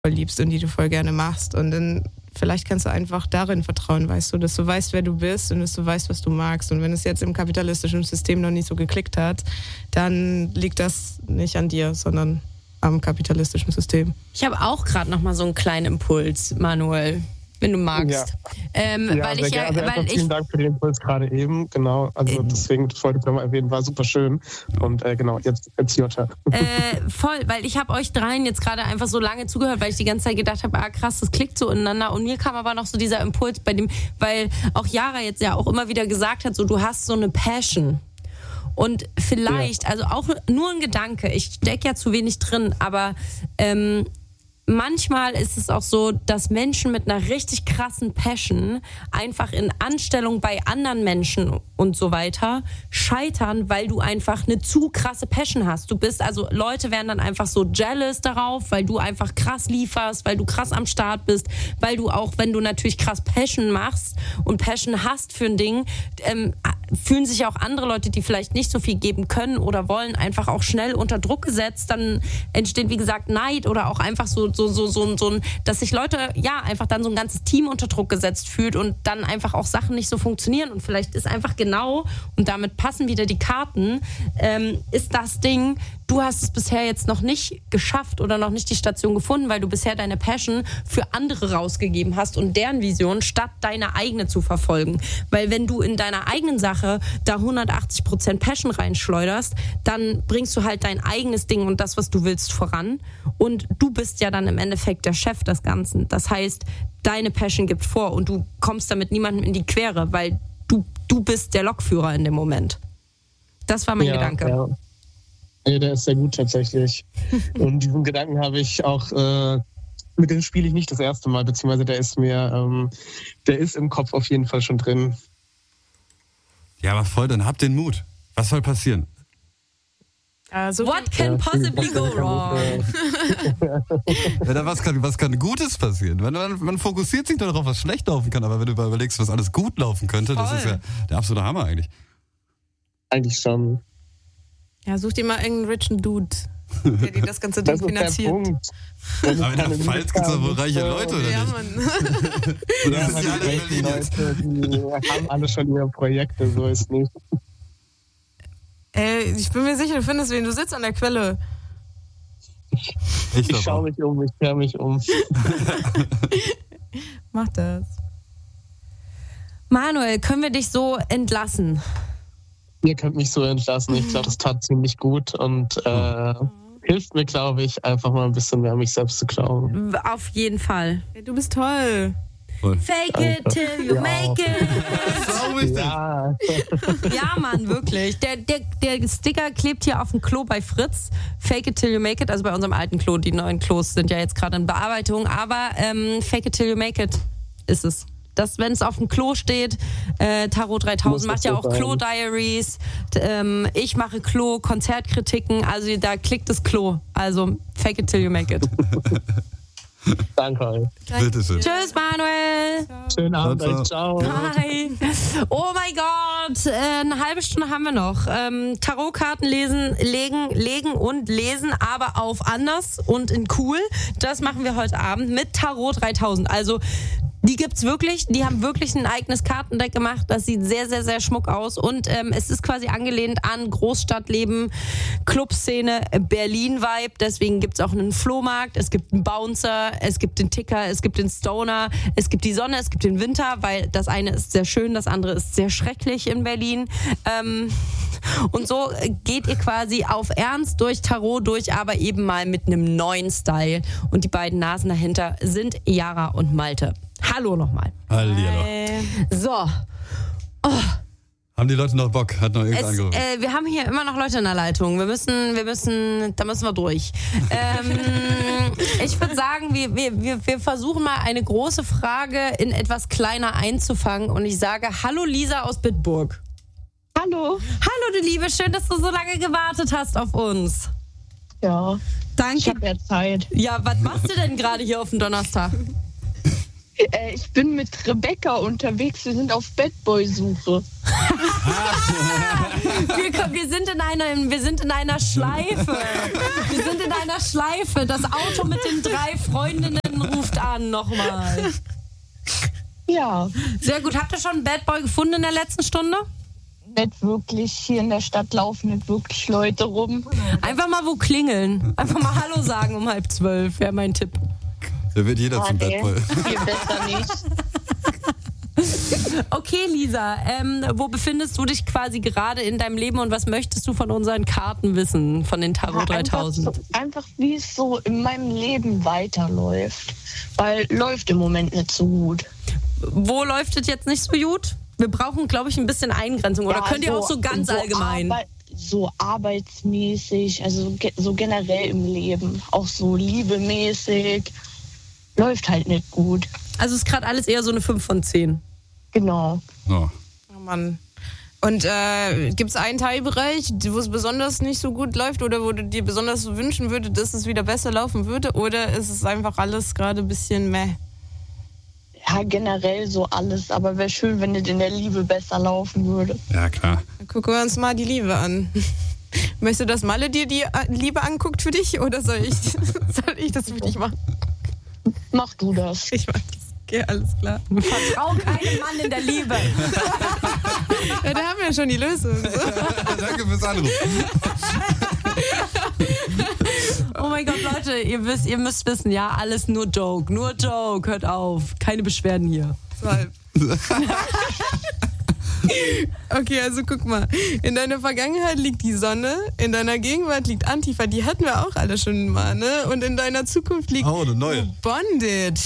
voll liebst und die du voll gerne machst. Und dann vielleicht kannst du einfach darin vertrauen, weißt du, dass du weißt, wer du bist und dass du weißt, was du magst. Und wenn es jetzt im kapitalistischen System noch nicht so geklickt hat, dann liegt das nicht an dir, sondern am kapitalistischen System. Ich habe auch gerade noch mal so einen kleinen Impuls, Manuel, wenn du magst. Vielen Dank für den Impuls gerade eben. Genau, also deswegen wollte ich nochmal erwähnen, war super schön. Und genau, jetzt Jutta. Voll, weil ich habe euch dreien jetzt gerade einfach so lange zugehört, weil ich die ganze Zeit gedacht habe, krass, das klickt so ineinander. Und mir kam aber noch so dieser Impuls bei dem, weil auch Yara jetzt ja auch immer wieder gesagt hat, so du hast so eine Passion. Und vielleicht, also auch nur ein Gedanke, ich stecke ja zu wenig drin, aber manchmal ist es auch so, dass Menschen mit einer richtig krassen Passion einfach in Anstellung bei anderen Menschen und so weiter scheitern, weil du einfach eine zu krasse Passion hast. Leute werden dann einfach so jealous darauf, weil du einfach krass lieferst, weil du krass am Start bist, weil du auch, wenn du natürlich krass Passion machst und Passion hast für ein Ding, fühlen sich auch andere Leute, die vielleicht nicht so viel geben können oder wollen, einfach auch schnell unter Druck gesetzt. Dann entsteht, wie gesagt, Neid oder auch einfach so dass sich Leute einfach dann so ein ganzes Team unter Druck gesetzt fühlt und dann einfach auch Sachen nicht so funktionieren. Und vielleicht ist einfach genau, und damit passen wieder die Karten, ist das Ding, du hast es bisher jetzt noch nicht geschafft oder noch nicht die Station gefunden, weil du bisher deine Passion für andere rausgegeben hast und deren Vision statt deine eigene zu verfolgen. Weil wenn du in deiner eigenen Sache da 180% Passion reinschleuderst, dann bringst du halt dein eigenes Ding und das, was du willst, voran. Und du bist ja dann im Endeffekt der Chef des Ganzen. Das heißt, deine Passion gibt vor und du kommst damit niemandem in die Quere, weil du bist der Lokführer in dem Moment. Das war mein Gedanke. Ja. Ja, der ist sehr gut tatsächlich. Und diesen Gedanken habe ich auch, mit dem spiele ich nicht das erste Mal, beziehungsweise der ist im Kopf auf jeden Fall schon drin. Ja, aber voll, dann habt den Mut. Was soll passieren? What can possibly go wrong? Ja, was kann Gutes passieren? Man fokussiert sich nur darauf, was schlecht laufen kann, aber wenn du überlegst, was alles gut laufen könnte, das ist ja der absolute Hammer eigentlich. Eigentlich schon. Ja, such dir mal irgendeinen richen Dude, der dir das ganze Ding finanziert. Aber in der Pfalz gibt es doch wohl reiche Leute, oder ja, nicht? Mann. Und das ist ja alle in Berlin jetzt. Die haben alle schon ihre Projekte, so ist nicht. Ich bin mir sicher, du findest wen. Du sitzt an der Quelle. Ich schaue mich um, ich höre mich um. Mach das. Manuel, können wir dich so entlassen? Ihr könnt mich so entlassen. Ich glaube, das tat ziemlich gut und hilft mir, glaube ich, einfach mal ein bisschen mehr an mich selbst zu glauben. Auf jeden Fall. Ja, du bist toll. Fake it till you make it. Das ist auch wichtig. Ja. Ja, Mann, wirklich. Der Sticker klebt hier auf dem Klo bei Fritz. Fake it till you make it. Also bei unserem alten Klo. Die neuen Klos sind ja jetzt gerade in Bearbeitung. Aber fake it till you make it ist es. Das, wenn es auf dem Klo steht, Tarot 3000 macht ja auch Klo-Diaries. Ich mache Klo-Konzertkritiken. Also da klickt das Klo. Also fake it till you make it. Danke euch. Bitte schön. Tschüss, Manuel. Schönen Abend euch. Ciao. Hi. Oh mein Gott. Eine halbe Stunde haben wir noch. Tarotkarten legen und lesen, aber auf anders und in cool. Das machen wir heute Abend mit Tarot 3000. Also die gibt's wirklich, die haben wirklich ein eigenes Kartendeck gemacht, das sieht sehr, sehr, sehr schmuck aus und es ist quasi angelehnt an Großstadtleben, Clubszene, Berlin-Vibe, deswegen gibt's auch einen Flohmarkt, es gibt einen Bouncer, es gibt den Ticker, es gibt den Stoner, es gibt die Sonne, es gibt den Winter, weil das eine ist sehr schön, das andere ist sehr schrecklich in Berlin. Und so geht ihr quasi auf Ernst durch Tarot durch, aber eben mal mit einem neuen Style. Und die beiden Nasen dahinter sind Yara und Malte. Hallo nochmal. Hallihallo. So. Oh. Haben die Leute noch Bock? Hat noch irgendwer angerufen? Wir haben hier immer noch Leute in der Leitung. Da müssen wir durch. Ich würde sagen, wir versuchen mal eine große Frage in etwas kleiner einzufangen. Und ich sage, hallo Lisa aus Bitburg. Hallo. Hallo du Liebe, schön, dass du so lange gewartet hast auf uns. Ja. Danke. Ich habe ja Zeit. Ja, was machst du denn gerade hier auf dem Donnerstag? Ich bin mit Rebecca unterwegs. Wir sind auf Badboy-Suche. Wir sind in einer Schleife. Wir sind in einer Schleife. Das Auto mit den 3 Freundinnen ruft an nochmal. Ja, Sehr gut. Habt ihr schon einen Bad Boy gefunden in der letzten Stunde? nicht wirklich. Hier in der Stadt laufen nicht wirklich Leute rum. Einfach mal wo klingeln. Einfach mal Hallo sagen um 11:30 wäre mein Tipp. Da wird jeder zum Bad Boy. Viel besser nicht. Okay, Lisa, wo befindest du dich quasi gerade in deinem Leben und was möchtest du von unseren Karten wissen, von den Tarot 3000? Einfach wie es so in meinem Leben weiterläuft. Weil läuft im Moment nicht so gut. Wo läuft es jetzt nicht so gut? Wir brauchen, glaube ich, ein bisschen Eingrenzung. Oder Ja, könnt ihr auch so ganz allgemein? So arbeitsmäßig, also so generell im Leben. Auch so liebemäßig. Läuft halt nicht gut. Also ist gerade alles eher so eine 5 von 10. Genau. Oh. Oh Mann. Und gibt es einen Teilbereich, wo es besonders nicht so gut läuft oder wo du dir besonders wünschen würdest, dass es wieder besser laufen würde? Oder ist es einfach alles gerade ein bisschen meh? Ja, generell so alles. Aber wäre schön, wenn es in der Liebe besser laufen würde. Ja, klar. Dann gucken wir uns mal die Liebe an. Möchtest du, dass Malle dir die Liebe anguckt für dich oder soll ich das für dich machen? Mach du das. Ich mach das. Okay, alles klar. Vertrau keinem Mann in der Liebe. Ja, da haben wir ja schon die Lösung. So. Danke fürs Anrufen. Oh mein Gott, Leute, ihr müsst wissen, ja, alles nur Joke. Nur Joke, hört auf. Keine Beschwerden hier. Okay, also guck mal. In deiner Vergangenheit liegt die Sonne, in deiner Gegenwart liegt Antifa, die hatten wir auch alle schon mal, ne? Und in deiner Zukunft liegt Oh, eine neue. Bondage.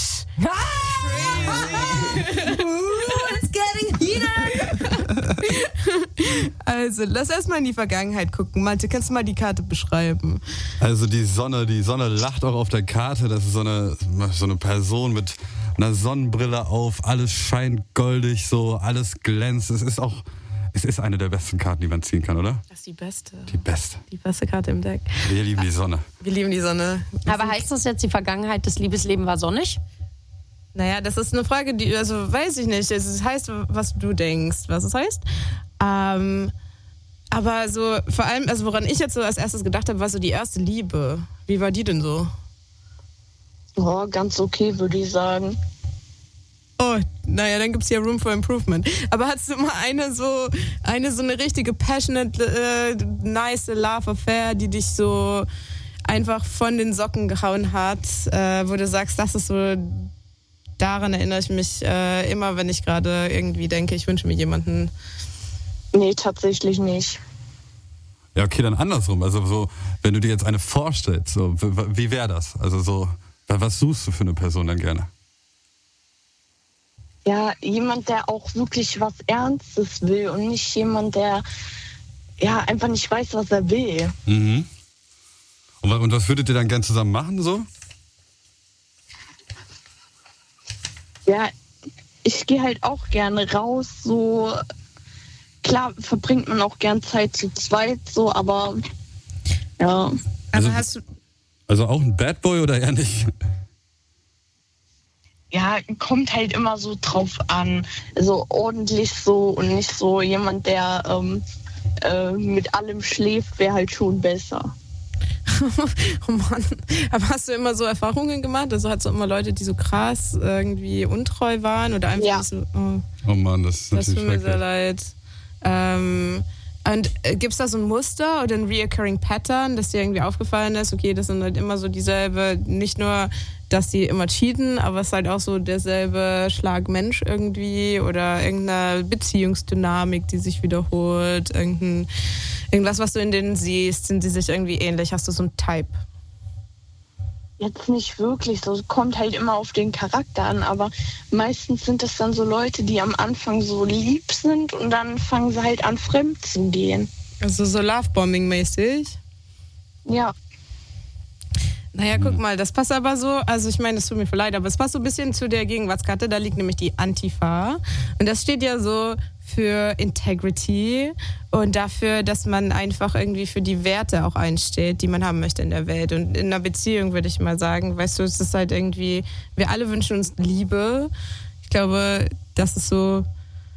It's getting heated. Also, lass erstmal in die Vergangenheit gucken. Malte, kannst du mal die Karte beschreiben? Also die Sonne lacht auch auf der Karte. Das ist so eine Person mit einer Sonnenbrille auf. Alles scheint goldig, so alles glänzt. Es ist eine der besten Karten, die man ziehen kann, oder? Das ist die beste. Die beste. Die beste Karte im Deck. Wir lieben die Sonne. Wir lieben die Sonne. Aber heißt das jetzt, die Vergangenheit des Liebeslebens war sonnig? Naja, das ist eine Frage, die, also weiß ich nicht. Es heißt, was du denkst, was es heißt. Aber so, vor allem, also woran ich jetzt so als erstes gedacht habe, war so die erste Liebe. Wie war die denn so? Ja, ganz okay, würde ich sagen. Oh, naja, dann gibt's ja Room for Improvement. Aber hattest du mal eine so eine richtige passionate, nice Love Affair, die dich so einfach von den Socken gehauen hat, wo du sagst, das ist so, daran erinnere ich mich immer, wenn ich gerade irgendwie denke, ich wünsche mir jemanden. Nee, tatsächlich nicht. Ja, okay, dann andersrum. Also so, wenn du dir jetzt eine vorstellst, so, wie wäre das? Also so, was suchst du für eine Person dann gerne? Ja, jemand, der auch wirklich was Ernstes will und nicht jemand, der ja einfach nicht weiß, was er will. Mhm. Und was würdet ihr dann gern zusammen machen, so? Ja, ich gehe halt auch gerne raus, so klar verbringt man auch gern Zeit zu zweit, so, aber ja. Also Also auch ein Bad Boy oder eher nicht? Ja, kommt halt immer so drauf an. Also ordentlich so und nicht so jemand, der mit allem schläft, wäre halt schon besser. Oh Mann. Aber hast du immer so Erfahrungen gemacht? Also hattest du immer Leute, die so krass irgendwie untreu waren oder einfach Ja. so. Oh Mann, das ist Das natürlich tut mir sehr schrecklich. leid. Und gibt es da so ein Muster oder ein reoccurring Pattern, das dir irgendwie aufgefallen ist? Okay, das sind halt immer so dieselbe, nicht nur, dass die immer cheaten, aber es ist halt auch so derselbe Schlag Mensch irgendwie oder irgendeine Beziehungsdynamik, die sich wiederholt, irgendwas, was du in denen siehst, sind sie sich irgendwie ähnlich? Hast du so ein Type? Jetzt nicht wirklich so, es kommt halt immer auf den Charakter an, aber meistens sind es dann so Leute, die am Anfang so lieb sind und dann fangen sie halt an, fremd zu gehen. Also so Lovebombing-mäßig? Ja. Naja, guck mal, das passt aber so, also ich meine, es tut mir leid, aber es passt so ein bisschen zu der Gegenwartskarte, da liegt nämlich die Antifa und das steht ja so für Integrity und dafür, dass man einfach irgendwie für die Werte auch einsteht, die man haben möchte in der Welt und in einer Beziehung würde ich mal sagen, weißt du, es ist halt irgendwie, wir alle wünschen uns Liebe, ich glaube, das ist so,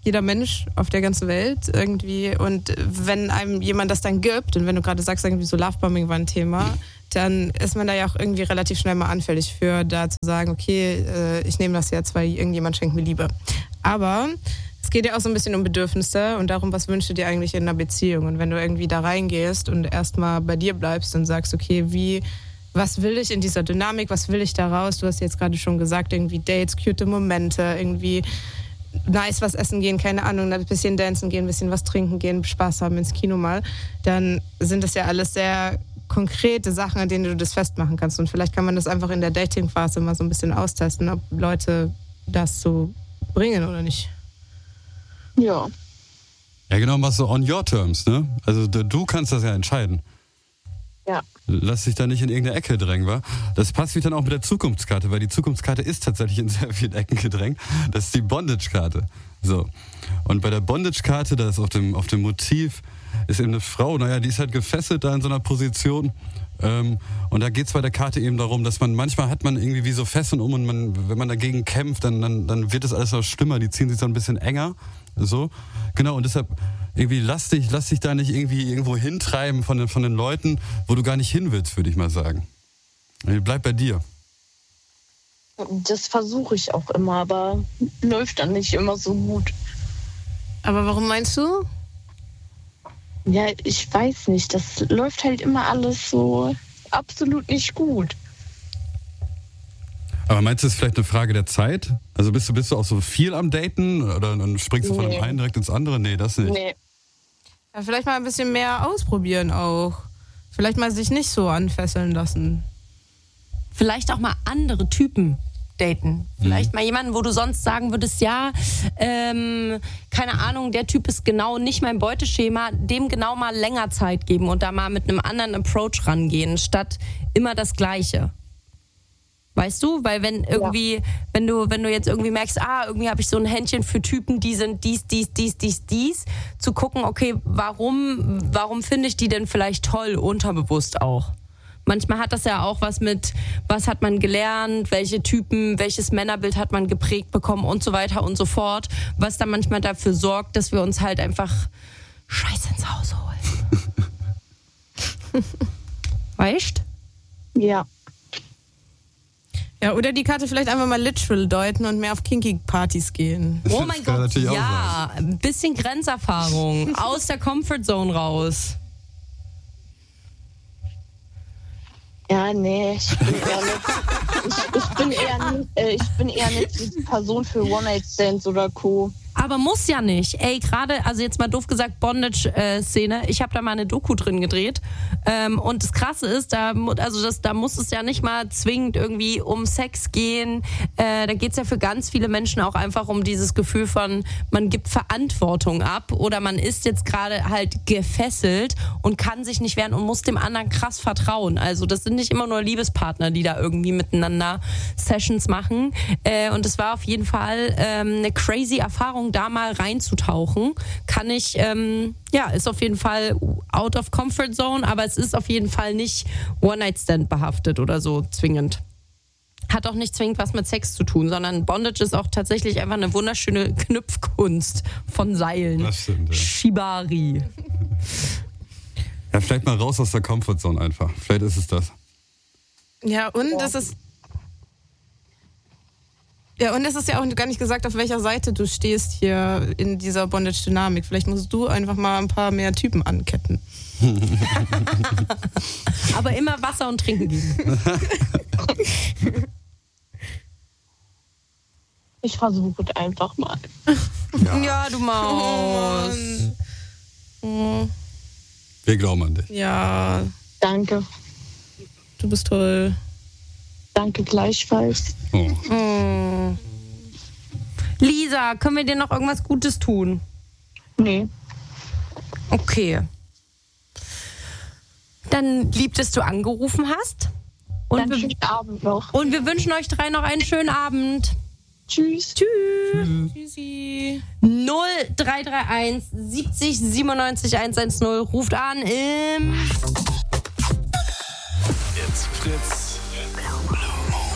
jeder Mensch auf der ganzen Welt irgendwie. Und wenn einem jemand das dann gibt, und wenn du gerade sagst, irgendwie so Lovebombing war ein Thema, dann ist man da ja auch irgendwie relativ schnell mal anfällig für, da zu sagen, okay, ich nehme das jetzt, weil irgendjemand schenkt mir Liebe. Aber es geht ja auch so ein bisschen um Bedürfnisse und darum, was wünschst du dir eigentlich in einer Beziehung? Und wenn du irgendwie da reingehst und erstmal bei dir bleibst und sagst, okay, was will ich in dieser Dynamik, was will ich daraus? Du hast jetzt gerade schon gesagt, irgendwie Dates, cute Momente, irgendwie nice was essen gehen, keine Ahnung, ein bisschen dancen gehen, ein bisschen was trinken gehen, Spaß haben, ins Kino mal. Dann sind das ja alles sehr konkrete Sachen, an denen du das festmachen kannst. Und vielleicht kann man das einfach in der Dating-Phase mal so ein bisschen austesten, ob Leute das so bringen oder nicht. Ja. Ja, genau, machst du on your terms, ne? Also du kannst das ja entscheiden. Ja. Lass dich da nicht in irgendeine Ecke drängen, wa? Das passt wie dann auch mit der Zukunftskarte, weil die Zukunftskarte ist tatsächlich in sehr vielen Ecken gedrängt. Das ist die Bondage-Karte. So. Und bei der Bondage-Karte, da ist auf dem Motiv, ist eben eine Frau, naja, die ist halt gefesselt da in so einer Position. Und da geht es bei der Karte eben darum, dass manchmal hat man irgendwie wie so Fesseln um und wenn man dagegen kämpft, dann wird es alles noch schlimmer. Die ziehen sich so ein bisschen enger. So. Genau, und deshalb irgendwie lass dich da nicht irgendwie irgendwo hintreiben von den Leuten, wo du gar nicht hin willst, würde ich mal sagen. Bleib bei dir. Das versuche ich auch immer, aber läuft dann nicht immer so gut. Aber warum meinst du? Ja, ich weiß nicht. Das läuft halt immer alles so absolut nicht gut. Aber meinst du, es ist vielleicht eine Frage der Zeit? Also bist du auch so viel am Daten oder dann springst du von dem einen direkt ins andere? Nee, das nicht. Nee. Ja, vielleicht mal ein bisschen mehr ausprobieren auch. Vielleicht mal sich nicht so anfesseln lassen. Vielleicht auch mal andere Typen daten. Vielleicht mal jemanden, wo du sonst sagen würdest, ja, keine Ahnung, der Typ ist genau nicht mein Beuteschema, dem genau mal länger Zeit geben und da mal mit einem anderen Approach rangehen, statt immer das Gleiche. Weißt du? Weil wenn irgendwie, wenn du jetzt irgendwie merkst, irgendwie habe ich so ein Händchen für Typen, die sind dies, zu gucken, okay, warum finde ich die denn vielleicht toll, unterbewusst auch? Manchmal hat das ja auch was mit, was hat man gelernt, welche Typen, welches Männerbild hat man geprägt bekommen und so weiter und so fort, was dann manchmal dafür sorgt, dass wir uns halt einfach Scheiße ins Haus holen. Weißt? Ja. Ja, oder die Karte vielleicht einfach mal literal deuten und mehr auf Kinky-Partys gehen. Oh mein Gott, natürlich auch ja. Ein bisschen Grenzerfahrung. Aus der Comfortzone raus. Ja, nee, ich bin eher nicht die Person für One-Night-Stands oder Co. Aber muss ja nicht. Ey, gerade, also jetzt mal doof gesagt, Bondage-Szene. Ich habe da mal eine Doku drin gedreht. Und das Krasse ist, da muss es ja nicht mal zwingend irgendwie um Sex gehen. Da geht's ja für ganz viele Menschen auch einfach um dieses Gefühl von, man gibt Verantwortung ab oder man ist jetzt gerade halt gefesselt und kann sich nicht wehren und muss dem anderen krass vertrauen. Also das sind nicht immer nur Liebespartner, die da irgendwie miteinander Sessions machen. Und es war auf jeden Fall eine crazy Erfahrung, da mal reinzutauchen. Kann ich, ist auf jeden Fall out of comfort zone, aber es ist auf jeden Fall nicht One-Night-Stand behaftet oder so zwingend. Hat auch nicht zwingend was mit Sex zu tun, sondern Bondage ist auch tatsächlich einfach eine wunderschöne Knüpfkunst von Seilen. Das stimmt, ja. Shibari. Ja, vielleicht mal raus aus der Comfortzone einfach. Vielleicht ist es das. Ja, und es ist ja auch gar nicht gesagt, auf welcher Seite du stehst hier in dieser Bondage-Dynamik. Vielleicht musst du einfach mal ein paar mehr Typen anketten. Aber immer Wasser und Trinken geben. Ich versuche es einfach mal. Ja, du Maus. Oh. Wir glauben an dich. Ja, Danke. du bist toll. Danke gleichfalls. Oh. Oh. Lisa, können wir dir noch irgendwas Gutes tun? Nee. Okay. Dann lieb, dass du angerufen hast. Dann schönen Abend noch. Und wir wünschen euch 3 noch einen schönen Abend. Tschüss. Tschüss. Tschüssi. 0331 70 97 110. Ruft an im... Jetzt Fritz.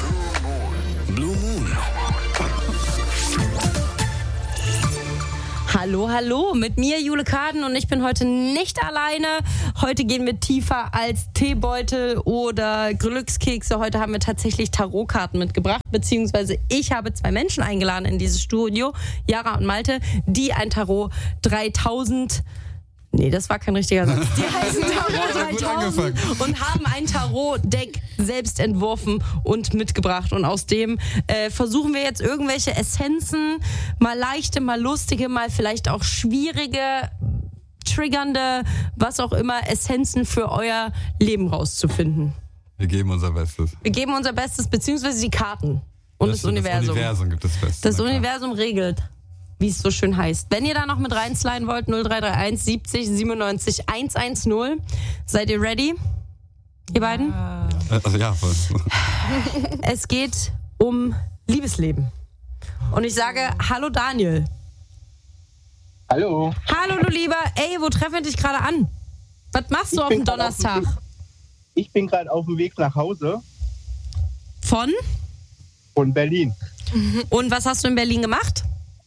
Blue Moon. Hallo, hallo, mit mir Jule Kaden und ich bin heute nicht alleine. Heute gehen wir tiefer als Teebeutel oder Glückskekse. Heute haben wir tatsächlich Tarotkarten mitgebracht, beziehungsweise ich habe 2 Menschen eingeladen in dieses Studio, Yara und Malte, die ein Tarot 3000... Nee, das war kein richtiger Satz. Die heißen Tarot 3000 und haben ein Tarot-Deck selbst entworfen und mitgebracht. Und aus dem versuchen wir jetzt irgendwelche Essenzen, mal leichte, mal lustige, mal vielleicht auch schwierige, triggernde, was auch immer, Essenzen für euer Leben rauszufinden. Wir geben unser Bestes. Wir geben unser Bestes, beziehungsweise die Karten und das Universum. Das Universum gibt es fest. Das Universum regelt, wie es so schön heißt. Wenn ihr da noch mit reinsliden wollt, 0331 70 97 110. Seid ihr ready? Ihr beiden? Also ja, voll. Es geht um Liebesleben. Und ich sage, hallo Daniel. Hallo. Hallo du Lieber. Ey, wo treffen wir dich gerade an? Was machst du auf dem Donnerstag? Ich bin gerade auf dem Weg nach Hause Von? Berlin. Und was hast du in Berlin gemacht?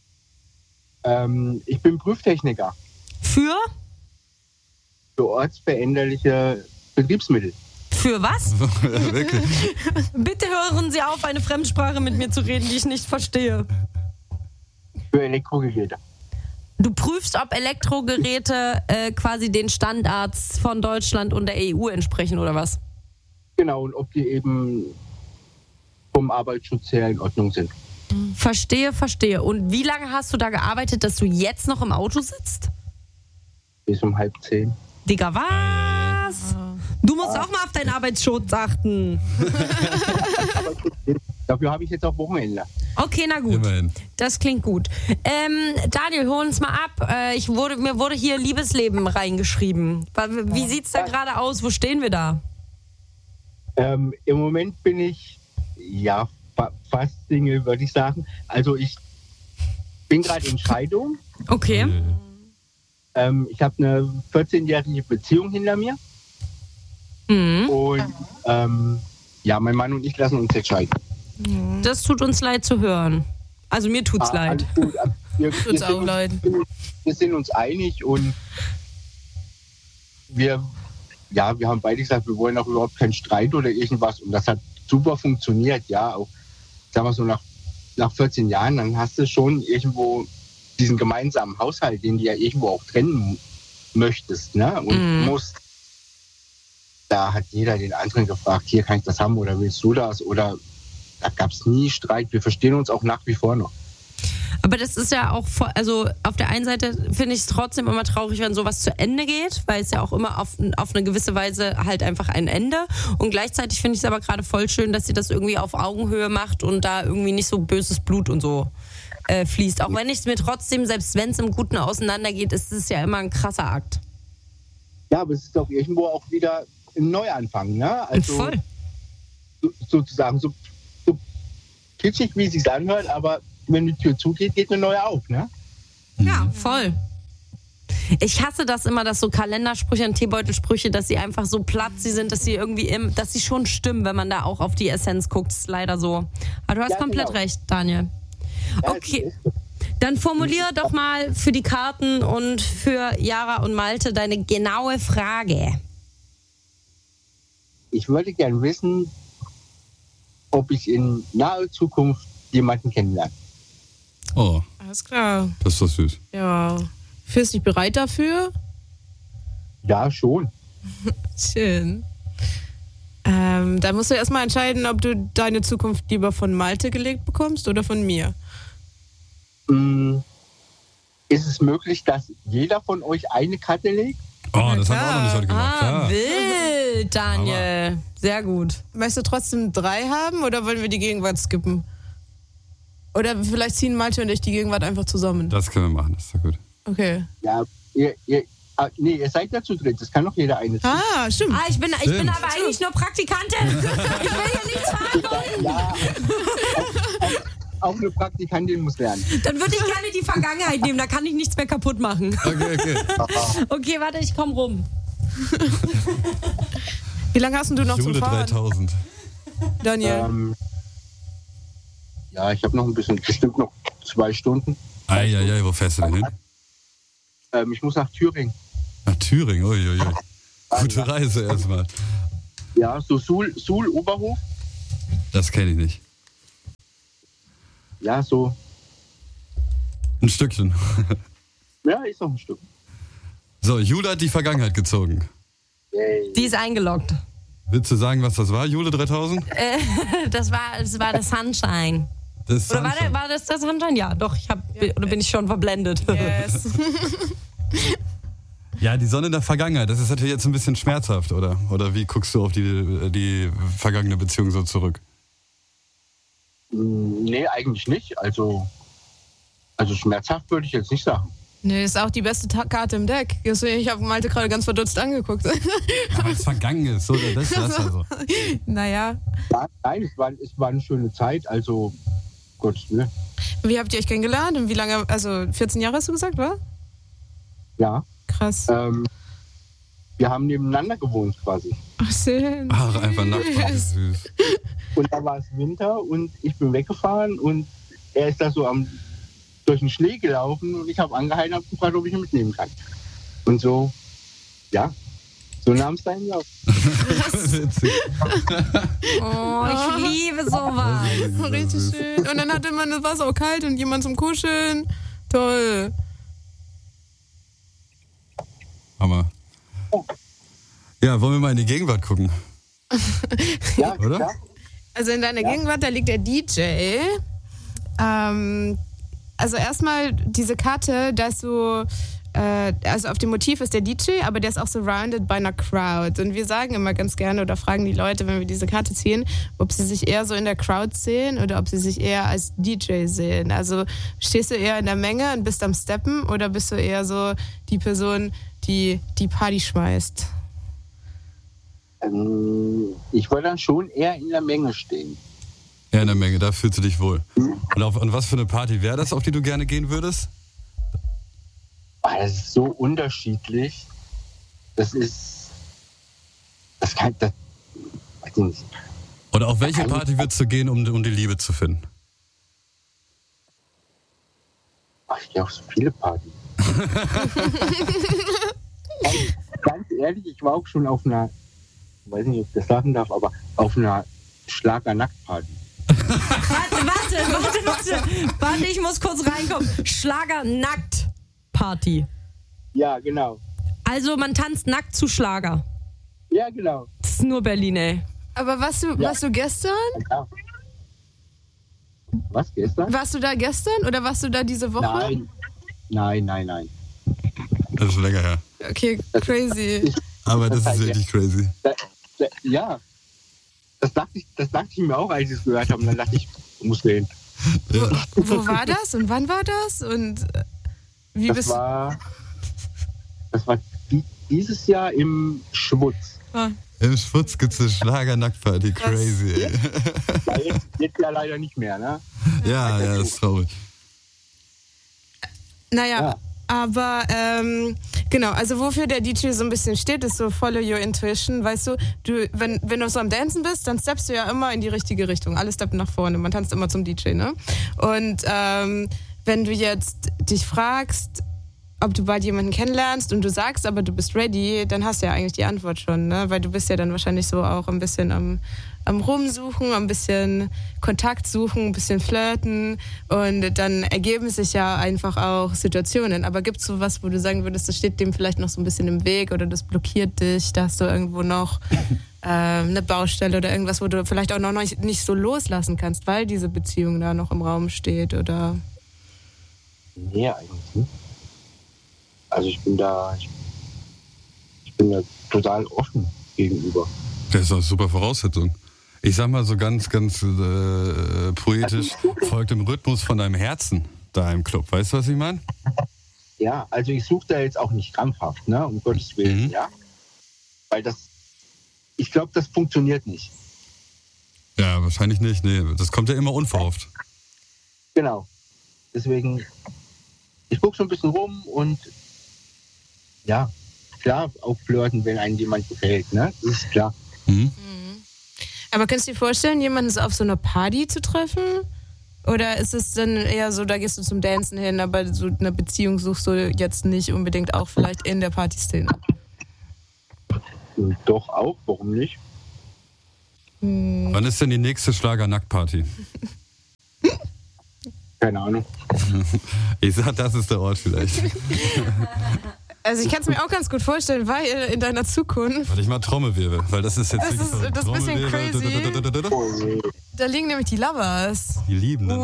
Ich bin Prüftechniker Für ortsveränderliche Betriebsmittel. Für was? Ja, wirklich. Bitte hören Sie auf, eine Fremdsprache mit mir zu reden, die ich nicht verstehe. Für Elektrogeräte. Du prüfst, ob Elektrogeräte quasi den Standards von Deutschland und der EU entsprechen, oder was? Genau, und ob die eben vom Arbeitsschutz her in Ordnung sind. Verstehe. Und wie lange hast du da gearbeitet, dass du jetzt noch im Auto sitzt? Bis um 9:30. Digga, was? Du musst auch mal auf deinen Arbeitsschutz achten. Dafür habe ich jetzt auch Wochenende. Okay, na gut. Immerhin. Das klingt gut. Daniel, hol uns mal ab. Mir wurde hier Liebesleben reingeschrieben. Wie sieht's da gerade aus? Wo stehen wir da? Im Moment bin ich fast Single, würde ich sagen. Also ich bin gerade in Scheidung. Okay. Ich habe eine 14-jährige Beziehung hinter mir. Mhm. Und mein Mann und ich lassen uns jetzt scheiden. Das tut uns leid zu hören. Also mir tut's leid. Alles gut. Tut's auch leid. Wir sind uns einig und wir haben beide gesagt, wir wollen auch überhaupt keinen Streit oder irgendwas. Und das hat super funktioniert, ja. Auch, sagen wir so, nach 14 Jahren, dann hast du schon irgendwo diesen gemeinsamen Haushalt, den du ja irgendwo auch trennen möchtest, ne? Und musst. Da hat jeder den anderen gefragt, hier, kann ich das haben oder willst du das? Oder da gab es nie Streit. Wir verstehen uns auch nach wie vor noch. Aber das ist ja auch, also auf der einen Seite finde ich es trotzdem immer traurig, wenn sowas zu Ende geht, weil es ja auch immer auf eine gewisse Weise halt einfach ein Ende. Und gleichzeitig finde ich es aber gerade voll schön, dass sie das irgendwie auf Augenhöhe macht und da irgendwie nicht so böses Blut und so fließt. Auch wenn ich es mir trotzdem, selbst wenn es im Guten auseinandergeht, ist es ja immer ein krasser Akt. Ja, aber es ist doch irgendwo auch wieder ein Neuanfang, ne? Also voll. Sozusagen so kitschig, wie es sich anhört, aber wenn die Tür zugeht, geht eine neue auf, ne? Ja, voll. Ich hasse das immer, dass so Kalendersprüche und Teebeutelsprüche, dass sie einfach so platt sind, dass sie irgendwie dass sie schon stimmen, wenn man da auch auf die Essenz guckt. Das ist leider so. Aber du hast komplett recht, Daniel. Ja, okay. Dann formuliere doch mal für die Karten und für Yara und Malte deine genaue Frage. Ich würde gerne wissen, ob ich in naher Zukunft jemanden kennenlerne. Oh, Alles klar. das ist doch süß. Ja. Fühlst du dich bereit dafür? Ja, schon. Schön. Da musst du erstmal entscheiden, ob du deine Zukunft lieber von Malte gelegt bekommst oder von mir. Ist es möglich, dass jeder von euch eine Karte legt? Oh, das haben wir auch noch nicht heute gemacht. Ja. Wild, Daniel. Sehr gut. Möchtest du trotzdem 3 haben oder wollen wir die Gegenwart skippen? Oder vielleicht ziehen Malte und ich die Gegenwart einfach zusammen. Das können wir machen, das ist doch gut. Okay. Ja, ihr seid ja zu dritt, das kann doch jeder eine ziehen. Ah, stimmt. Ich bin aber eigentlich nur Praktikantin. Ich will hier nichts verantworten. Ja, auch eine Praktikantin muss lernen. Dann würde ich gerne die Vergangenheit nehmen, da kann ich nichts mehr kaputt machen. Okay. Okay, warte, ich komm rum. Wie lange hast denn du noch Jule zum Fahren, 3000. Daniel? Ja, ich habe noch ein bisschen, bestimmt noch 2 Stunden. Eieiei, wo fährst du denn hin? Ich muss nach Thüringen. Nach Thüringen, uiuiui. Gute Reise erstmal. Ja, so Suhl Oberhof. Das kenne ich nicht. Ja, so. Ein Stückchen. Ja, ist noch ein Stück. So, Jule hat die Vergangenheit gezogen. Yay. Die ist eingeloggt. Willst du sagen, was das war, Jule 3000? Das war das Sunshine. Das Oder war das Sunshine? Ja, doch. Oder bin ich schon verblendet? Yes. Ja, die Sonne in der Vergangenheit, das ist natürlich jetzt ein bisschen schmerzhaft, oder? Oder wie guckst du auf die vergangene Beziehung so zurück? Nee, eigentlich nicht. Also schmerzhaft würde ich jetzt nicht sagen. Nee, ist auch die beste Karte im Deck. Ich habe Malte gerade ganz verdutzt angeguckt. Ja, weil es vergangen ist, oder? Das ist also. Naja. Nein, es war eine schöne Zeit. Also, Gott, ne? Wie habt ihr euch kennengelernt und wie lange? Also 14 Jahre hast du gesagt, wa? Ja. Krass. Wir haben nebeneinander gewohnt quasi. Ach, schön. Ach, einfach Nachbarn, wie süß. Und da war es Winter und ich bin weggefahren und er ist da so durch den Schnee gelaufen und ich habe angehalten und habe gefragt, ob ich ihn mitnehmen kann. Und so, ja, so nahm es seinen Lauf. Oh, ich liebe sowas. Richtig schön. Und dann hatte man das Wasser auch kalt und jemand zum Kuscheln. Toll. Hammer. Ja, wollen wir mal in die Gegenwart gucken? Ja, Oder? klar. Also in deiner Gegenwart, da liegt der DJ. Also erstmal diese Karte, da ist so, also auf dem Motiv ist der DJ, aber der ist auch surrounded by einer Crowd. Und wir sagen immer ganz gerne oder fragen die Leute, wenn wir diese Karte ziehen, ob sie sich eher so in der Crowd sehen oder ob sie sich eher als DJ sehen. Also stehst du eher in der Menge und bist am Steppen oder bist du eher so die Person, die Party schmeißt? Ich wollte dann schon eher in der Menge stehen. Ja, in der Menge, da fühlst du dich wohl. Und was für eine Party wäre das, auf die du gerne gehen würdest? Das ist so unterschiedlich. Weiß ich nicht. Oder auf welche Party würdest du gehen, um die Liebe zu finden? Ich gehe auf so viele Partys. Ganz ehrlich, ich war auch schon auf einer, ich weiß nicht, ob ich das sagen darf, aber auf einer Schlager-Nackt-Party. Warte, ich muss kurz reinkommen. Schlager-Nackt-Party. Ja, genau. Also man tanzt nackt zu Schlager. Ja, genau. Das ist nur Berlin, ey. Aber warst du gestern? Ja. Was, gestern? Warst du da gestern oder warst du da diese Woche? Nein. Das ist länger her. Okay, crazy. Aber das ist wirklich crazy. Ja. Das dachte ich mir auch, als ich es gehört habe. Und dann dachte ich, muss hin. Ja. Wo war das und wann war das? Und wie Das bist war dieses Jahr im Schwutz. Ah. Im Schwutz gibt es eine Schlager-Nacktparty. Crazy, ey. Ja, jetzt ja leider nicht mehr, ne? Ja, das ist traurig. Naja, Ja. aber genau, also wofür der DJ so ein bisschen steht, ist so follow your intuition, weißt du, wenn du so am Dancen bist, dann steppst du ja immer in die richtige Richtung, alle steppen nach vorne, man tanzt immer zum DJ, ne? Und wenn du jetzt dich fragst, ob du bald jemanden kennenlernst und du sagst, aber du bist ready, dann hast du ja eigentlich die Antwort schon, ne? Weil du bist ja dann wahrscheinlich so auch ein bisschen am Rumsuchen, ein bisschen Kontakt suchen, ein bisschen flirten und dann ergeben sich ja einfach auch Situationen. Aber gibt es so was, wo du sagen würdest, das steht dem vielleicht noch so ein bisschen im Weg oder das blockiert dich, da hast du irgendwo noch eine Baustelle oder irgendwas, wo du vielleicht auch noch nicht so loslassen kannst, weil diese Beziehung da noch im Raum steht oder... Nee, eigentlich nicht. Also ich bin da total offen gegenüber. Das ist doch eine super Voraussetzung. Ich sag mal so ganz poetisch, folgt dem Rhythmus von deinem Herzen da im Club. Weißt du, was ich meine? Ja, also ich suche da jetzt auch nicht krampfhaft, ne? Um Gottes Willen, ja. Weil ich glaube, das funktioniert nicht. Ja, wahrscheinlich nicht. Nee, das kommt ja immer unverhofft. Genau. Deswegen, ich gucke so ein bisschen rum und ja, klar, auch flirten, wenn einem jemand gefällt, ne? Das ist klar. Mhm. Aber kannst du dir vorstellen, jemanden so auf so einer Party zu treffen? Oder ist es dann eher so, da gehst du zum Dancen hin, aber so eine Beziehung suchst du jetzt nicht unbedingt auch vielleicht in der Partyszene? Doch auch, warum nicht? Wann ist denn die nächste Schlager-Nacktparty? Keine Ahnung. Ich sag, das ist der Ort vielleicht. Also ich kann es mir auch ganz gut vorstellen, weil in deiner Zukunft... Warte, ich mal Trommelwirbel, weil das ist jetzt Das wirklich ist ein bisschen crazy. Da liegen nämlich die Lovers. Die Liebenden.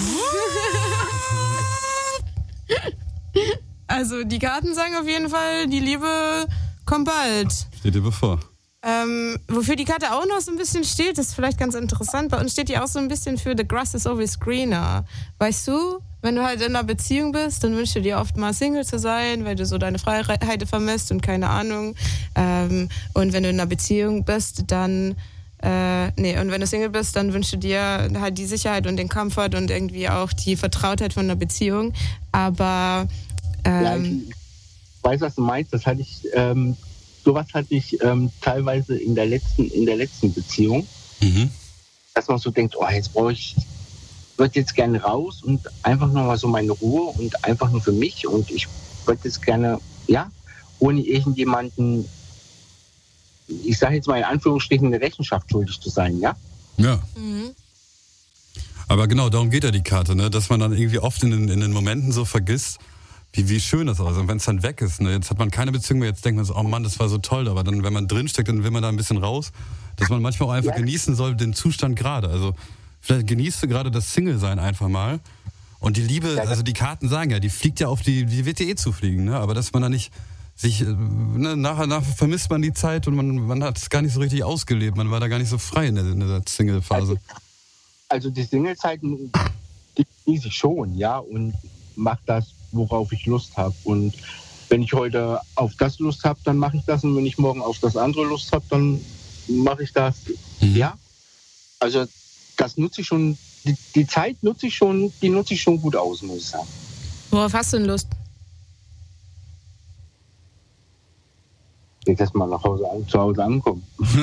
Also die Karten sagen auf jeden Fall, die Liebe kommt bald. Steht dir bevor. Wofür die Karte auch noch so ein bisschen steht, ist vielleicht ganz interessant. Bei uns steht die auch so ein bisschen für The Grass is always greener. Weißt du, wenn du halt in einer Beziehung bist, dann wünschst du dir oft mal Single zu sein, weil du so deine Freiheit vermisst und keine Ahnung. Und wenn du in einer Beziehung bist, dann... und wenn du Single bist, dann wünschst du dir halt die Sicherheit und den Komfort und irgendwie auch die Vertrautheit von einer Beziehung. Aber... ich weiß, was du meinst. Das hatte ich... Sowas hatte ich teilweise in der letzten Beziehung, dass man so denkt, oh, jetzt würde jetzt gerne raus und einfach nochmal so meine Ruhe und einfach nur für mich und ich würde jetzt gerne, ja, ohne irgendjemanden, ich sage jetzt mal in Anführungsstrichen, eine Rechenschaft schuldig zu sein, ja? Ja. Aber genau, darum geht ja die Karte, ne? Dass man dann irgendwie oft in den Momenten so vergisst, wie schön das ist. Und wenn es dann weg ist, ne? Jetzt hat man keine Beziehung mehr, jetzt denkt man so, oh Mann, das war so toll. Aber dann, wenn man drinsteckt, dann will man da ein bisschen raus, dass man manchmal auch einfach genießen soll, den Zustand gerade. Also vielleicht genießt du gerade das Single-Sein einfach mal. Und die Liebe, also die Karten sagen ja, die fliegt ja auf die wird ja zufliegen, ne? Aber dass man da nicht sich, nachher vermisst man die Zeit und man hat es gar nicht so richtig ausgelebt. Man war da gar nicht so frei in der Single-Phase. Also die Single-Zeiten, die genieße ich schon, ja, und mach das, worauf ich Lust habe. Und wenn ich heute auf das Lust habe, dann mache ich das. Und wenn ich morgen auf das andere Lust habe, dann mache ich das. Ja, also das nutze ich schon, die Zeit nutze ich schon gut aus, muss ich sagen. Worauf hast du denn Lust? Jetzt erstmal zu Hause ankommen.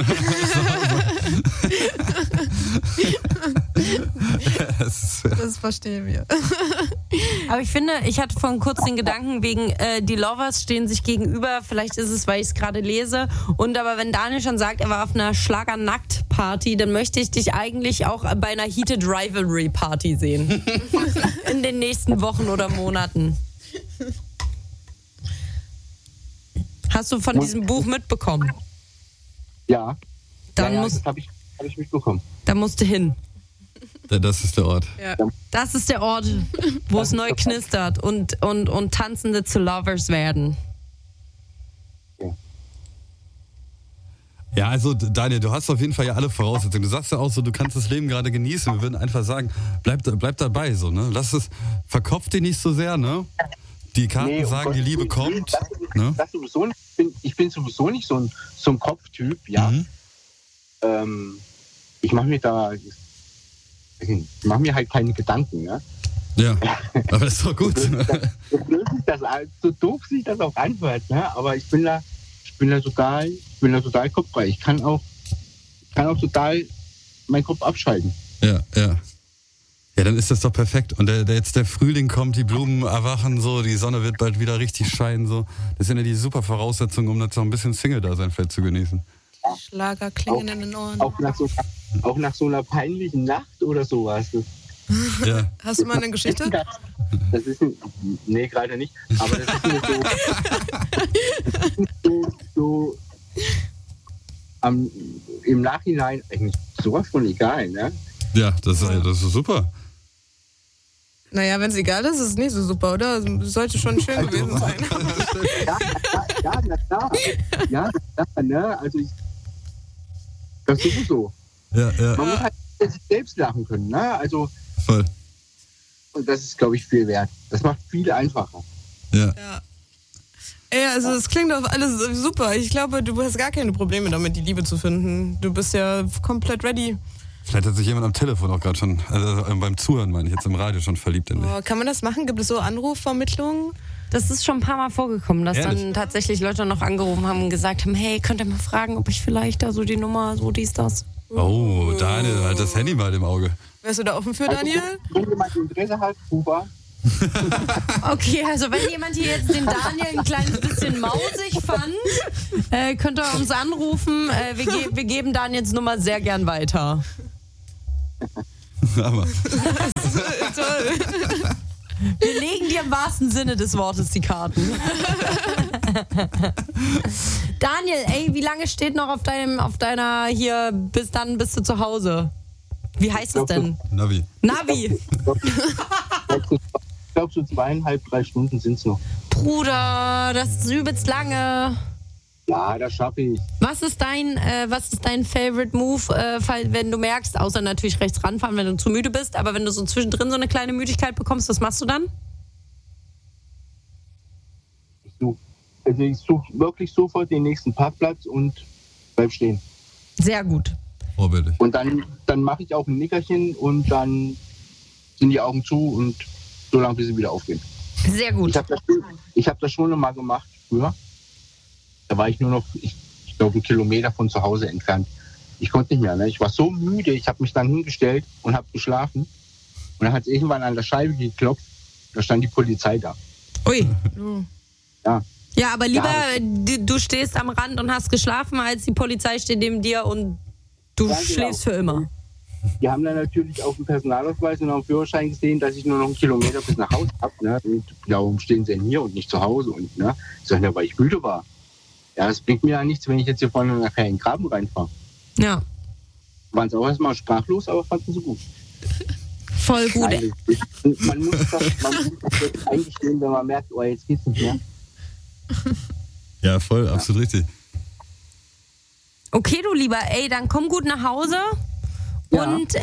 Das verstehen wir. Aber ich finde, ich hatte vorhin kurz den Gedanken wegen, die Lovers stehen sich gegenüber. Vielleicht ist es, weil ich es gerade lese. Und aber wenn Daniel schon sagt, er war auf einer Schlager-Nackt-Party, dann möchte ich dich eigentlich auch bei einer Heated Rivalry-Party sehen. In den nächsten Wochen oder Monaten. Hast du von diesem Buch mitbekommen? Ja. Dann das habe ich mitbekommen. Da musst du hin. Das ist der Ort. Ja. Das ist der Ort, wo es neu knistert und Tanzende zu Lovers werden. Ja, also Daniel, du hast auf jeden Fall ja alle Voraussetzungen. Du sagst ja auch so, du kannst das Leben gerade genießen. Wir würden einfach sagen, bleib dabei so, ne? Verkopf dich nicht so sehr, ne? Die Karten sagen, die Liebe kommt. Das sowieso nicht. Ich bin sowieso nicht so ein Kopftyp, ja. Ich mache mir halt keine Gedanken, ne? Ja, aber das ist doch gut. So doof sich das auch anhört, ne? Aber ich bin da total kopffrei. Ich kann auch total meinen Kopf abschalten. Ja. Ja, dann ist das doch perfekt. Und jetzt der Frühling kommt, die Blumen erwachen so, die Sonne wird bald wieder richtig scheinen so. Das sind ja die super Voraussetzungen, um jetzt noch ein bisschen Single-Dasein vielleicht zu genießen. Schlager klingen in den Ohren. Auch nach so einer peinlichen Nacht oder sowas. Ja. Hast du mal eine Geschichte? Das ist nee, gerade nicht. Aber das ist mir so im Nachhinein eigentlich sowas von egal, ne? Ja, das ist super. Naja, wenn es egal ist, ist es nicht so super, oder? Sollte schon schön gewesen sein. Ja, na klar. Ja, ne? Also das ist sowieso. Ja. Man muss halt sich selbst lachen können, ne? Also voll. Und das ist, glaube ich, viel wert. Das macht viel einfacher. Ja. Ey, also es klingt doch alles super. Ich glaube, du hast gar keine Probleme damit, die Liebe zu finden. Du bist ja komplett ready. Vielleicht hat sich jemand am Telefon auch gerade schon, also beim Zuhören meine ich, jetzt im Radio schon verliebt in mich. Kann man das machen? Gibt es so Anrufvermittlungen? Das ist schon ein paar Mal vorgekommen, dass dann tatsächlich Leute noch angerufen haben und gesagt haben, hey, könnt ihr mal fragen, ob ich vielleicht da so die Nummer, so dies, das. Oh, Daniel, halt das Handy mal im Auge. Wärst du da offen für, Daniel? Wenn jemand Interesse hat, Huber. Okay, also wenn jemand hier jetzt den Daniel ein kleines bisschen mausig fand, könnt ihr uns anrufen. Wir geben Daniels Nummer sehr gern weiter. Aber Toll. Wir legen dir im wahrsten Sinne des Wortes die Karten. Daniel, ey, wie lange steht noch auf deiner hier, bis dann bist du zu Hause? Wie heißt es denn? Navi. Navi. Ich glaube, so 2,5, 3 Stunden sind es noch. Bruder, das ist übelst lange. Ja, das schaffe ich. Was ist dein Favorite Move, wenn du merkst, außer natürlich rechts ranfahren, wenn du zu müde bist, aber wenn du so zwischendrin so eine kleine Müdigkeit bekommst, was machst du dann? Ich suche wirklich sofort den nächsten Parkplatz und bleib stehen. Sehr gut. Vorbildlich. Und dann mache ich auch ein Nickerchen und dann sind die Augen zu und so lange, bis sie wieder aufgehen. Sehr gut. Ich hab das schon mal gemacht früher. Da war ich nur noch, ich glaube, 1 Kilometer von zu Hause entfernt. Ich konnte nicht mehr. Ne? Ich war so müde, ich habe mich dann hingestellt und habe geschlafen. Und dann hat es irgendwann an der Scheibe geklopft. Da stand die Polizei da. Ui. Ja. Ja, aber lieber du stehst am Rand und hast geschlafen, als die Polizei steht neben dir und du Ja, genau. schläfst für immer. Die haben dann natürlich auf dem Personalausweis und auf dem Führerschein gesehen, dass ich nur noch 1 Kilometer bis nach Hause habe. Ne? Und warum stehen sie denn hier und nicht zu Hause? Und ne? Ich sage, ja, weil ich müde war. Ja, das bringt mir ja nichts, wenn ich jetzt hier vorne nachher in den Graben reinfahre. Ja, Waren sie auch erstmal sprachlos, aber fanden sie gut. voll gut. Nein, man muss das wirklich eingestehen, wenn man merkt, oh, jetzt geht's nicht mehr. Ja, voll, absolut richtig. Okay, du Lieber, ey, dann komm gut nach Hause. Ja. Und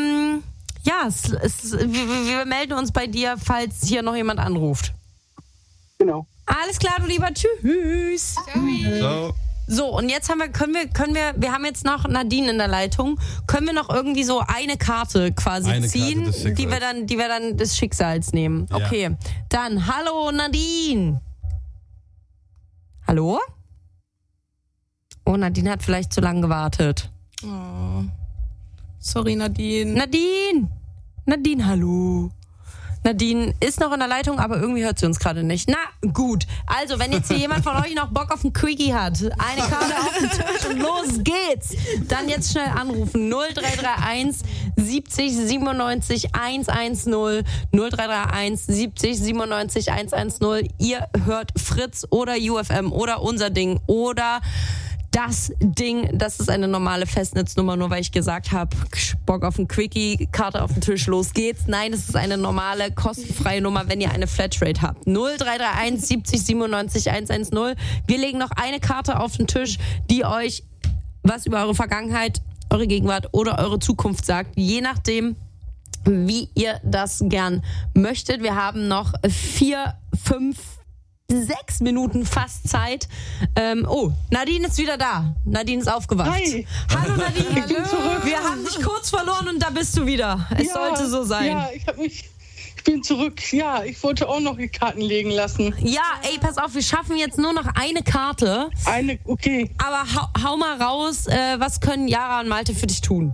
wir melden uns bei dir, falls hier noch jemand anruft. Genau. Alles klar, du Lieber, tschüss. Ciao. So, und jetzt wir haben jetzt noch Nadine in der Leitung. Können wir noch irgendwie so eine Karte quasi Eine Karte ziehen, des Schicksals. die wir dann des Schicksals nehmen? Ja. Okay, dann hallo Nadine. Hallo? Oh, Nadine hat vielleicht zu lange gewartet. Oh. Sorry, Nadine. Nadine, hallo. Nadine ist noch in der Leitung, aber irgendwie hört sie uns gerade nicht. Na, gut. Also, wenn jetzt hier jemand von euch noch Bock auf einen Quickie hat, eine Karte auf den Tisch und los geht's, dann jetzt schnell anrufen. 0331 70 97 110 0331 70 97 110. Ihr hört Fritz oder UFM oder unser Ding oder das Ding, das ist eine normale Festnetznummer, nur weil ich gesagt habe, Bock auf ein Quickie, Karte auf den Tisch, los geht's. Nein, es ist eine normale, kostenfreie Nummer, wenn ihr eine Flatrate habt. 0331 70 97 110. Wir legen noch eine Karte auf den Tisch, die euch was über eure Vergangenheit, eure Gegenwart oder eure Zukunft sagt, je nachdem, wie ihr das gern möchtet. Wir haben noch 4, 5, 6 Minuten fast Zeit. Nadine ist wieder da. Nadine ist aufgewacht. Hi. Hallo Nadine. Ich bin zurück. Wir haben dich kurz verloren und da bist du wieder. Es sollte so sein. Ja, ich bin zurück. Ja, ich wollte auch noch die Karten legen lassen. Ja, ey, pass auf, wir schaffen jetzt nur noch eine Karte. Okay. Aber hau mal raus, was können Yara und Malte für dich tun?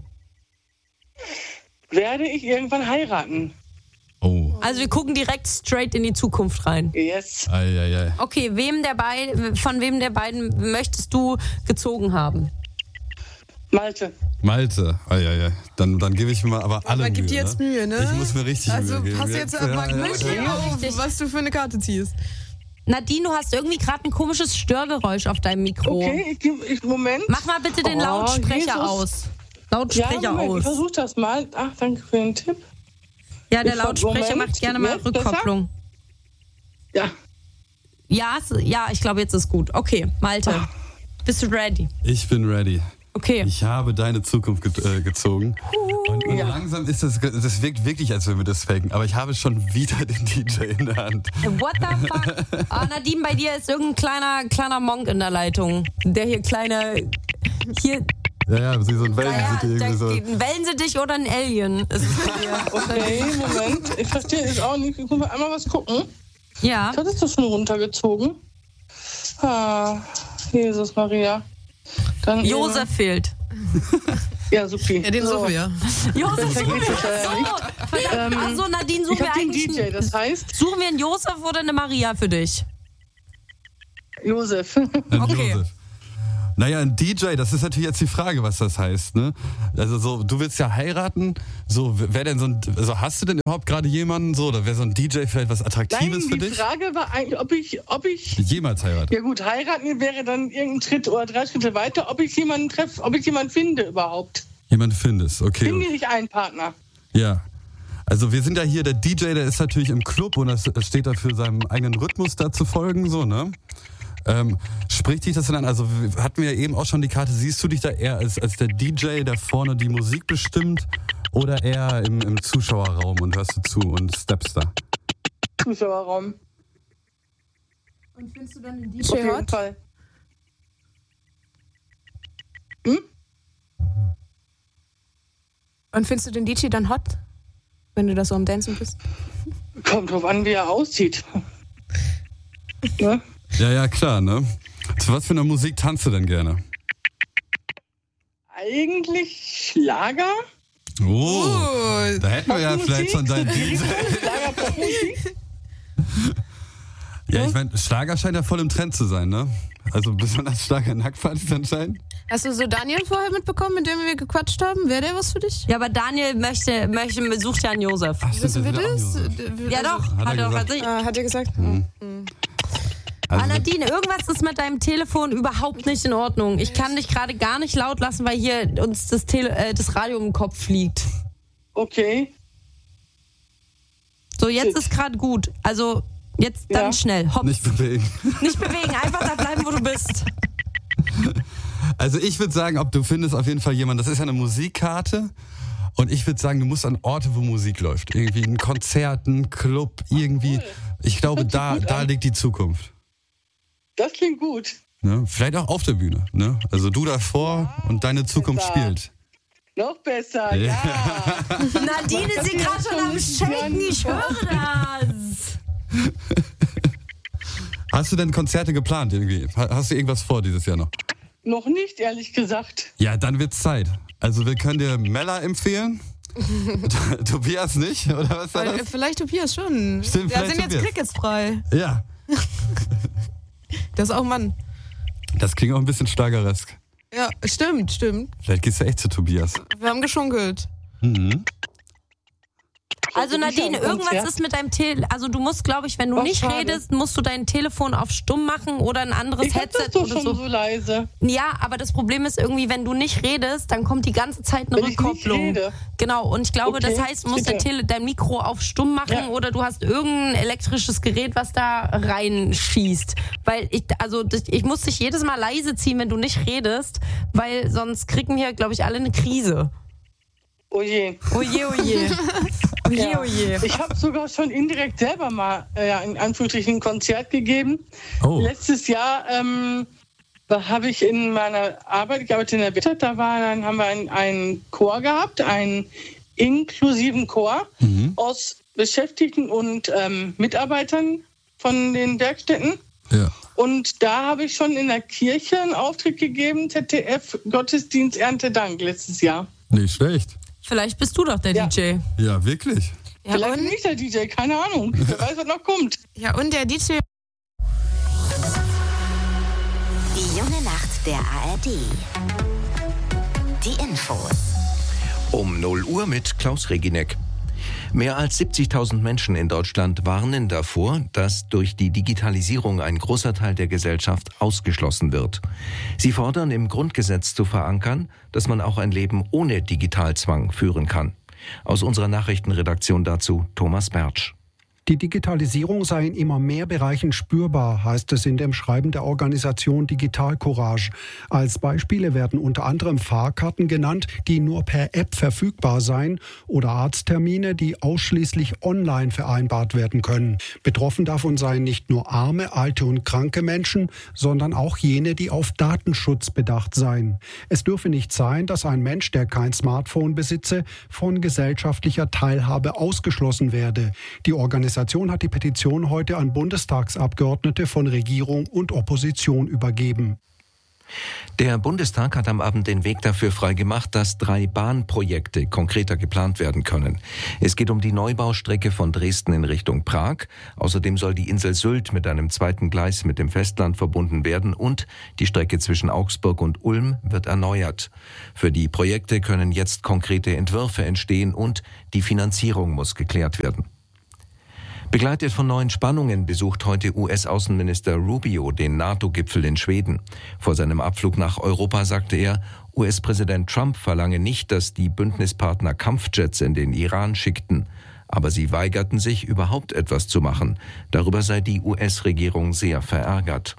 Werde ich irgendwann heiraten? Oh. Also wir gucken direkt straight in die Zukunft rein. Yes. Eieiei. Okay, von wem der beiden möchtest du gezogen haben? Malte. Malte. Eieiei. Dann gebe ich mir mal aber alle gib Mühe. dir jetzt ne? Mühe, ne? Ich muss mir richtig also Mühe geben. pass jetzt aber wirklich auf, was du für eine Karte ziehst. Nadine, du hast irgendwie gerade ein komisches Störgeräusch auf deinem Mikro. Okay, Moment. Mach mal bitte den Lautsprecher Jesus. aus. Lautsprecher Moment, aus. ich versuch das mal. Ach, danke für den Tipp. Ja, der Ich Lautsprecher Moment, macht gerne mal jetzt Rückkopplung. Ja. Ja, ich glaube, jetzt ist gut. Okay, Malte, bist du ready? Ich bin ready. Okay. Ich habe deine Zukunft gezogen. Und langsam ist das wirkt wirklich, als würden wir das faken. Aber ich habe schon wieder den DJ in der Hand. What the fuck? Nadine, bei dir ist irgendein kleiner Monk in der Leitung. Der hier hier... Ja, wie so ein Wellensittich. Ja, irgendwie so. ein Wellensittich oder ein Alien ist es bei dir. Okay, Moment. Ich verstehe es auch nicht. Ich muss einmal was gucken. Ja. Was ist das schon runtergezogen? Jesus Maria. Dann Josef fehlt. Ja, Supi. Ja, den suchen wir. Josef suchen wir. Das Verdammt. Achso, Nadine, Ich suchen wir hab den eigentlich DJ, das heißt Suchen wir einen Josef oder eine Maria für dich? Josef. Okay. Josef. Naja, ein DJ, das ist natürlich jetzt die Frage, was das heißt, ne? Also so, du willst ja heiraten, so, wer denn so ein, also hast du denn überhaupt gerade jemanden so, oder wäre so ein DJ vielleicht was Attraktives für Die dich? Frage war eigentlich, ob ich Jemals heiraten? ja gut, heiraten wäre dann irgendein Schritt oder 3 Schritte weiter, ob ich jemanden treffe, ob ich jemanden finde überhaupt. Jemanden findest, okay. Finde ich einen Partner. Ja. Also wir sind ja hier, der DJ, der ist natürlich im Club und das steht dafür, seinem eigenen Rhythmus da zu folgen, so, ne? Spricht dich das denn an? Also hatten wir ja eben auch schon die Karte, siehst du dich da eher als der DJ, der vorne die Musik bestimmt, oder eher im Zuschauerraum und hörst du zu und steppst da? Zuschauerraum. Und findest du dann den Auf DJ jeden hot? Fall. Und findest du den DJ dann hot? Wenn du da so am Dancen bist? Kommt drauf an, wie er aussieht. Ne? Ja, klar, ne? Zu was für einer Musik tanzt du denn gerne? Eigentlich Schlager. Oh, da hätten wir ja Popmusik? vielleicht schon deinen DJ. Schlager, Popmusik. Ja, ich meine, Schlager scheint ja voll im Trend zu sein, ne? Also besonders Schlager Nacktpartys anscheinend. Hast du so Daniel vorher mitbekommen, mit dem wir gequatscht haben? Wäre der was für dich? Ja, aber Daniel sucht ja einen Josef. Ach, stimmt, Wissen wir der das? will auch Josef. Ja doch, Hat er hat gesagt. er. Hat er gesagt? Also, Nadine, irgendwas ist mit deinem Telefon überhaupt nicht in Ordnung. Ich kann dich gerade gar nicht laut lassen, weil hier uns das Radio im Kopf fliegt. Okay. So, jetzt ist gerade gut. Also, jetzt dann Ja. schnell. Hopp. nicht bewegen. Nicht bewegen, einfach da bleiben, wo du bist. Also ich würde sagen, ob du findest auf jeden Fall jemanden, das ist ja eine Musikkarte und ich würde sagen, du musst an Orte, wo Musik läuft. Irgendwie ein Konzert, ein Club, irgendwie. Ich glaube, Das hört sich gut da an. liegt die Zukunft. Das klingt gut. Ne? Vielleicht auch auf der Bühne. Ne? Also du davor und deine Zukunft besser. spielt. Noch besser, Ja. ja. Nadine ist hier gerade schon am Shaken, ich höre das. Hast du denn Konzerte geplant irgendwie? Hast du irgendwas vor dieses Jahr noch? Noch nicht, ehrlich gesagt. Ja, dann wird's Zeit. Also wir können dir Mella empfehlen. Tobias nicht, oder was war das? Vielleicht Tobias schon. Stimmt, Wir vielleicht sind jetzt Tobias. cricketsfrei. Ja, Das ist auch ein Mann. das klingt auch ein bisschen schlageresk. Ja, stimmt. Vielleicht gehst du echt zu Tobias. Wir haben geschunkelt. Mhm. Also Nadine, Konzert. irgendwas ist mit deinem Telefon. Also du musst, glaube ich, wenn du Ach, nicht schade. redest, musst du dein Telefon auf stumm machen oder ein anderes Ich hab Headset das doch oder schon so. so leise. Ja, aber das Problem ist irgendwie, wenn du nicht redest, dann kommt die ganze Zeit eine Wenn ich nicht Rückkopplung. rede. Genau, und ich glaube, Okay, das heißt, du musst bitte. dein Mikro auf stumm machen Ja. oder du hast irgendein elektrisches Gerät, was da reinschießt. Weil ich muss dich jedes Mal leise ziehen, wenn du nicht redest, weil sonst kriegen wir, glaube ich, alle eine Krise. Oh je. Oje, oje. Oje, Ja. oje. Ich habe sogar schon indirekt selber mal in Anführungsstrichen ein Konzert gegeben. Oh. Letztes Jahr habe ich in meiner Arbeit, ich arbeite in der Wirtschaft, haben wir einen Chor gehabt, einen inklusiven Chor aus Beschäftigten und Mitarbeitern von den Werkstätten. Ja. Und da habe ich schon in der Kirche einen Auftritt gegeben, ZDF Gottesdienst Erntedank letztes Jahr. Nicht schlecht. Vielleicht bist du doch der Ja. DJ. Ja, wirklich. Ja, Vielleicht bin und, ich der DJ, keine Ahnung. Wer weiß, was noch kommt. ja, und der DJ. Die junge Nacht der ARD. Die Infos. Um 0 Uhr mit Klaus Regineck. Mehr als 70.000 Menschen in Deutschland warnen davor, dass durch die Digitalisierung ein großer Teil der Gesellschaft ausgeschlossen wird. Sie fordern, im Grundgesetz zu verankern, dass man auch ein Leben ohne Digitalzwang führen kann. Aus unserer Nachrichtenredaktion dazu Thomas Bertsch. Die Digitalisierung sei in immer mehr Bereichen spürbar, heißt es in dem Schreiben der Organisation Digital Courage. Als Beispiele werden unter anderem Fahrkarten genannt, die nur per App verfügbar seien, oder Arzttermine, die ausschließlich online vereinbart werden können. Betroffen davon seien nicht nur arme, alte und kranke Menschen, sondern auch jene, die auf Datenschutz bedacht seien. Es dürfe nicht sein, dass ein Mensch, der kein Smartphone besitze, von gesellschaftlicher Teilhabe ausgeschlossen werde. Die Organisation hat die Petition heute an Bundestagsabgeordnete von Regierung und Opposition übergeben. Der Bundestag hat am Abend den Weg dafür freigemacht, dass 3 Bahnprojekte konkreter geplant werden können. Es geht um die Neubaustrecke von Dresden in Richtung Prag. Außerdem soll die Insel Sylt mit einem 2. Gleis mit dem Festland verbunden werden und die Strecke zwischen Augsburg und Ulm wird erneuert. Für die Projekte können jetzt konkrete Entwürfe entstehen und die Finanzierung muss geklärt werden. Begleitet von neuen Spannungen besucht heute US-Außenminister Rubio den NATO-Gipfel in Schweden. Vor seinem Abflug nach Europa sagte er, US-Präsident Trump verlange nicht, dass die Bündnispartner Kampfjets in den Iran schickten. Aber sie weigerten sich, überhaupt etwas zu machen. Darüber sei die US-Regierung sehr verärgert.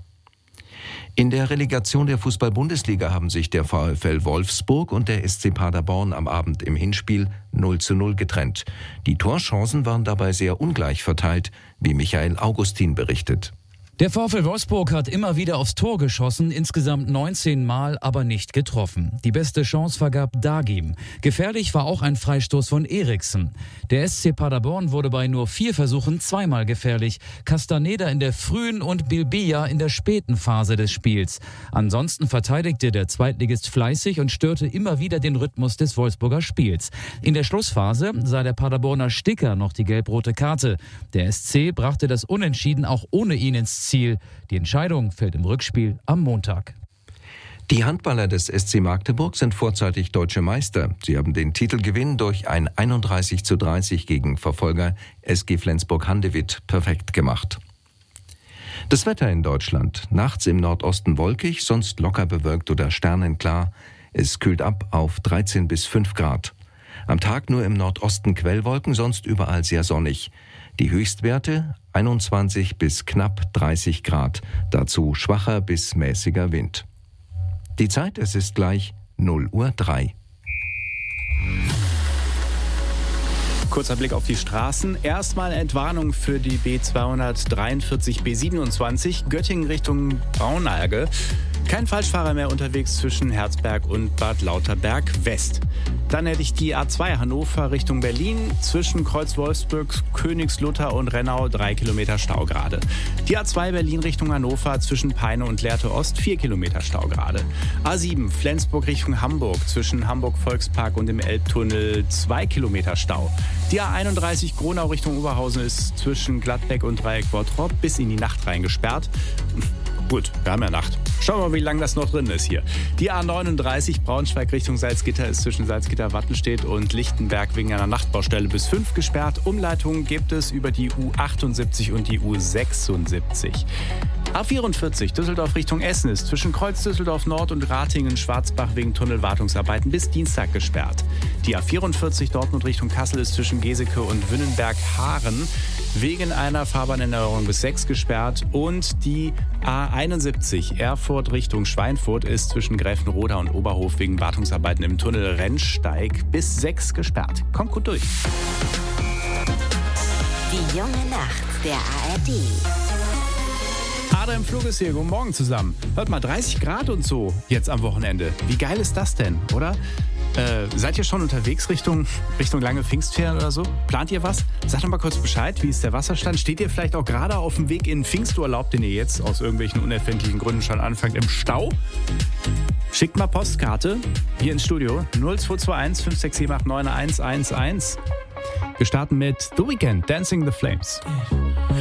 In der Relegation der Fußball-Bundesliga haben sich der VfL Wolfsburg und der SC Paderborn am Abend im Hinspiel 0:0 getrennt. Die Torchancen waren dabei sehr ungleich verteilt, wie Michael Augustin berichtet. Der VfL Wolfsburg hat immer wieder aufs Tor geschossen, insgesamt 19 Mal, aber nicht getroffen. Die beste Chance vergab Dagim. Gefährlich war auch ein Freistoß von Eriksen. Der SC Paderborn wurde bei nur 4 Versuchen 2-mal gefährlich. Castaneda in der frühen und Bilbia in der späten Phase des Spiels. Ansonsten verteidigte der Zweitligist fleißig und störte immer wieder den Rhythmus des Wolfsburger Spiels. In der Schlussphase sah der Paderborner Sticker noch die gelb-rote Karte. Der SC brachte das Unentschieden auch ohne ihn ins Ziel. Die Entscheidung fällt im Rückspiel am Montag. Die Handballer des SC Magdeburg sind vorzeitig deutsche Meister. Sie haben den Titelgewinn durch ein 31:30 gegen Verfolger SG Flensburg-Handewitt perfekt gemacht. Das Wetter in Deutschland. Nachts im Nordosten wolkig, sonst locker bewölkt oder sternenklar. Es kühlt ab auf 13 bis 5 Grad. Am Tag nur im Nordosten Quellwolken, sonst überall sehr sonnig. Die Höchstwerte 21 bis knapp 30 Grad, dazu schwacher bis mäßiger Wind. Die Zeit, es ist gleich 0:03 Uhr. Kurzer Blick auf die Straßen. Erstmal Entwarnung für die B243 B27 Göttingen Richtung Braunalge. Kein Falschfahrer mehr unterwegs zwischen Herzberg und Bad Lauterberg West. Dann hätte ich die A2 Hannover Richtung Berlin zwischen Kreuz Wolfsburg, Königslutter und Rennau 3 Kilometer Stau gerade. Die A2 Berlin Richtung Hannover zwischen Peine und Lehrte Ost 4 Kilometer Stau gerade. A7 Flensburg Richtung Hamburg zwischen Hamburg Volkspark und dem Elbtunnel 2 Kilometer Stau. Die A31 Gronau Richtung Oberhausen ist zwischen Gladbeck und Dreieck Bottrop bis in die Nacht reingesperrt. Gut, wir haben ja Nacht. Schauen wir mal, wie lange das noch drin ist hier. Die A39 Braunschweig Richtung Salzgitter ist zwischen Salzgitter-Wattenstedt und Lichtenberg wegen einer Nachtbaustelle bis 5 gesperrt. Umleitungen gibt es über die U78 und die U76. A44 Düsseldorf Richtung Essen ist zwischen Kreuz Düsseldorf Nord und Ratingen-Schwarzbach wegen Tunnelwartungsarbeiten bis Dienstag gesperrt. Die A44 Dortmund Richtung Kassel ist zwischen Geseke und Wünnenberg-Haaren wegen einer Fahrbahnänderung bis 6 gesperrt. Und die A71 Erfurt Richtung Schweinfurt ist zwischen Gräfenroda und Oberhof wegen Wartungsarbeiten im Tunnel Rennsteig bis 6 gesperrt. Kommt gut durch. Die junge Nacht der ARD. Ada im Flug ist hier. Guten Morgen zusammen. Hört mal, 30 Grad und so jetzt am Wochenende. Wie geil ist das denn, oder? Seid ihr schon unterwegs Richtung lange Pfingstferien oder so? Plant ihr was? Sagt doch mal kurz Bescheid, wie ist der Wasserstand? Steht ihr vielleicht auch gerade auf dem Weg in den Pfingsturlaub, den ihr jetzt aus irgendwelchen unerfindlichen Gründen schon anfangt, im Stau? Schickt mal Postkarte hier ins Studio 0221 56789 111. Wir starten mit The Weeknd, Dancing the Flames.